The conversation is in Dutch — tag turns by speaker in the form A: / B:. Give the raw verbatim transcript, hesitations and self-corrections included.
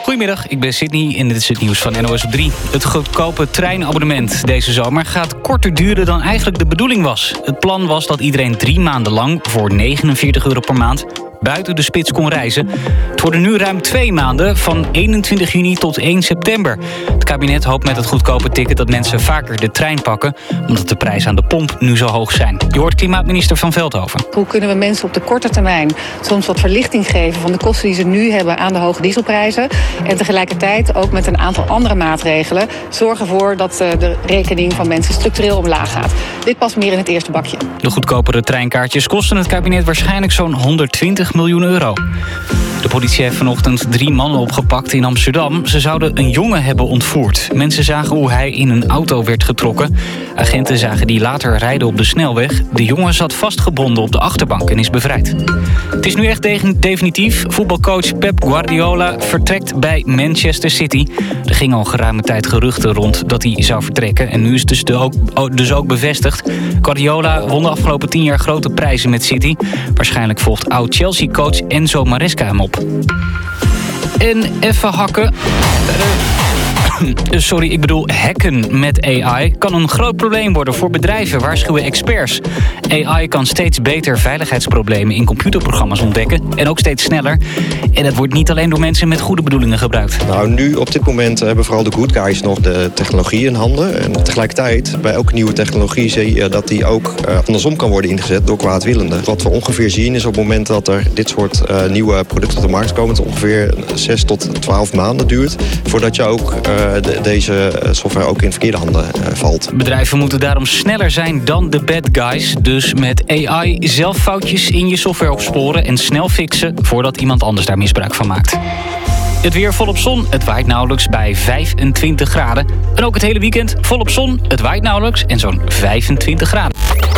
A: Goedemiddag, ik ben Sydney en dit is het nieuws van N O S op drie. Het goedkope treinabonnement deze zomer gaat korter duren dan eigenlijk de bedoeling was. Het plan was dat iedereen drie maanden lang voor negenenveertig euro per maand buiten de spits kon reizen. Het worden nu ruim twee maanden, van eenentwintig juni tot één september. Het kabinet hoopt met het goedkope ticket dat mensen vaker de trein pakken, omdat de prijzen aan de pomp nu zo hoog zijn. Je hoort klimaatminister Van Veldhoven.
B: Hoe kunnen we mensen op de korte termijn soms wat verlichting geven van de kosten die ze nu hebben aan de hoge dieselprijzen, en tegelijkertijd ook met een aantal andere maatregelen zorgen ervoor dat de rekening van mensen structureel omlaag gaat. Dit past meer in het eerste bakje.
A: De goedkopere treinkaartjes kosten het kabinet waarschijnlijk zo'n honderdtwintig miljoen euro. De politie heeft vanochtend drie mannen opgepakt in Amsterdam. Ze zouden een jongen hebben ontvoerd. Mensen zagen hoe hij in een auto werd getrokken. Agenten zagen die later rijden op de snelweg. De jongen zat vastgebonden op de achterbank en is bevrijd. Het is nu echt definitief. Voetbalcoach Pep Guardiola vertrekt bij Manchester City. Er gingen al geruime tijd geruchten rond dat hij zou vertrekken. En nu is het dus ook, dus ook bevestigd. Guardiola won de afgelopen tien jaar grote prijzen met City. Waarschijnlijk volgt oud-Chelsea-coach Enzo Maresca hem op. En even hakken. Sorry, ik bedoel hacken met A I kan een groot probleem worden voor bedrijven, waarschuwen experts. A I kan steeds beter veiligheidsproblemen in computerprogramma's ontdekken en ook steeds sneller. En dat wordt niet alleen door mensen met goede bedoelingen gebruikt.
C: Nou, nu op dit moment hebben vooral de good guys nog de technologie in handen. En tegelijkertijd, bij elke nieuwe technologie zie je dat die ook uh, andersom kan worden ingezet door kwaadwillenden. Wat we ongeveer zien is op het moment dat er dit soort uh, nieuwe producten op de markt komen, het ongeveer zes tot twaalf maanden duurt voordat je ook uh, de, deze software ook in verkeerde handen uh, valt.
A: Bedrijven moeten daarom sneller zijn dan de bad guys. Dus met A I zelf foutjes in je software opsporen en snel fixen voordat iemand anders daar misbruik van maakt. Het weer volop zon, het waait nauwelijks bij vijfentwintig graden. En ook het hele weekend volop zon, het waait nauwelijks en zo'n vijfentwintig graden.